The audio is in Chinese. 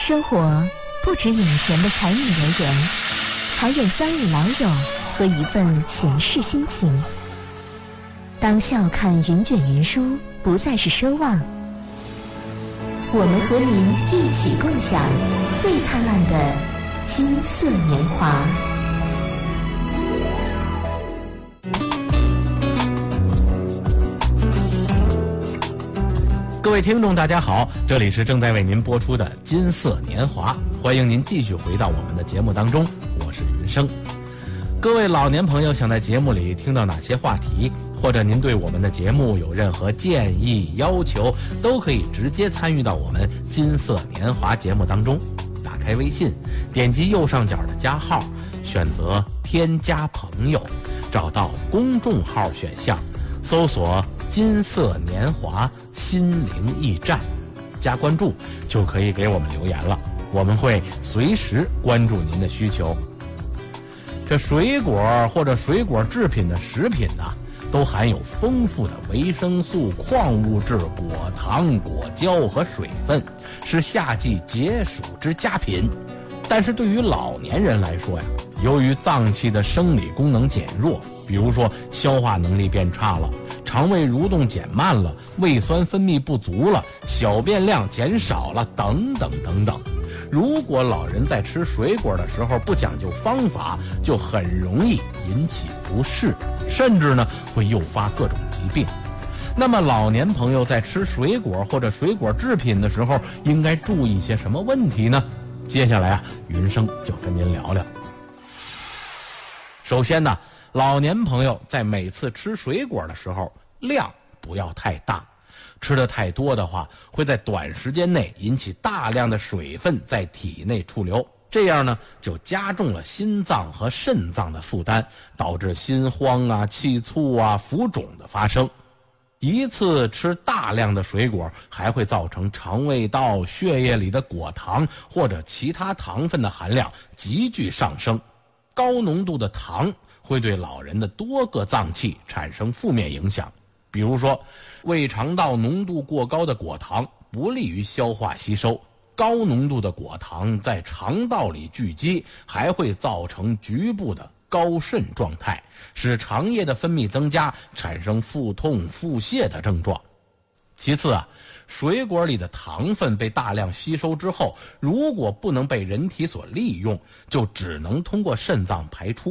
生活不止眼前的柴米油盐，还有三五老友和一份闲适心情。当笑看云卷云舒不再是奢望，我们和您一起共享最灿烂的金色年华。 各位听众大家好，这里是正在为您播出的金色年华，欢迎您继续回到我们的节目当中，我是云生。各位老年朋友想在节目里听到哪些话题，或者您对我们的节目有任何建议要求，都可以直接参与到我们金色年华节目当中。打开微信，点击右上角的加号，选择添加朋友，找到公众号选项，搜索金色年华心灵驿站，加关注就可以给我们留言了，我们会随时关注您的需求。这水果或者水果制品的食品呢，都含有丰富的维生素、矿物质、果糖、果胶和水分，是夏季解暑之佳品。但是对于老年人来说呀，由于脏器的生理功能减弱，比如说消化能力变差了，肠胃蠕动减慢了，胃酸分泌不足了，小便量减少了，等等等等。如果老人在吃水果的时候不讲究方法，就很容易引起不适，甚至呢会诱发各种疾病。那么老年朋友在吃水果或者水果制品的时候，应该注意些什么问题呢？接下来啊，云生就跟您聊聊。首先呢，老年朋友在每次吃水果的时候，量不要太大。吃的太多的话，会在短时间内引起大量的水分在体内储留，这样呢就加重了心脏和肾脏的负担，导致心慌啊、气促啊、浮肿的发生。一次吃大量的水果，还会造成肠胃道、血液里的果糖或者其他糖分的含量急剧上升。高浓度的糖会对老人的多个脏器产生负面影响，比如说胃肠道浓度过高的果糖不利于消化吸收，高浓度的果糖在肠道里聚集，还会造成局部的高渗状态，使肠液的分泌增加，产生腹痛、腹泻的症状。其次啊，水果里的糖分被大量吸收之后，如果不能被人体所利用，就只能通过肾脏排出。